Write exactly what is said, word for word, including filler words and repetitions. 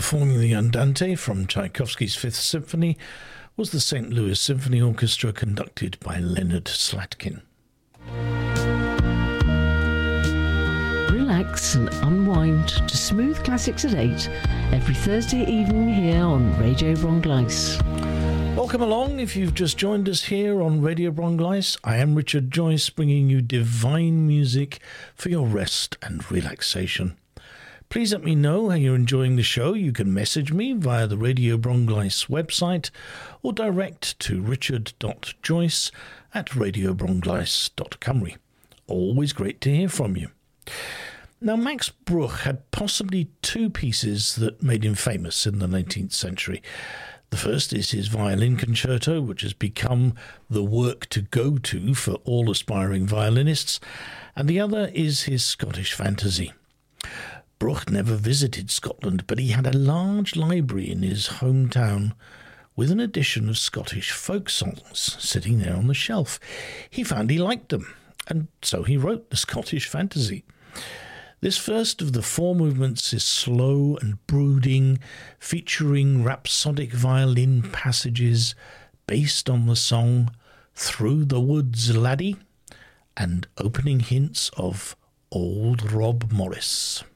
performing the Andante from Tchaikovsky's Fifth Symphony was the Saint Louis Symphony Orchestra, conducted by Leonard Slatkin. Relax and unwind to Smooth Classics at eight every Thursday evening here on Radio Brongleis. Welcome along. If you've just joined us here on Radio Brongleis, I am Richard Joyce, bringing you divine music for your rest and relaxation. Please let me know how you're enjoying the show. You can message me via the Radio Brongleis website or direct to richard.joyce at radiobrongleis.cymru. Always great to hear from you. Now, Max Bruch had possibly two pieces that made him famous in the nineteenth century. The first is his violin concerto, which has become the work to go to for all aspiring violinists, and the other is his Scottish fantasy. Bruch never visited Scotland, but he had a large library in his hometown with an edition of Scottish folk songs sitting there on the shelf. He found he liked them, and so he wrote the Scottish fantasy. This first of the four movements is slow and brooding, featuring rhapsodic violin passages based on the song Through the Woods, Laddie, and opening hints of Old Rob Morris.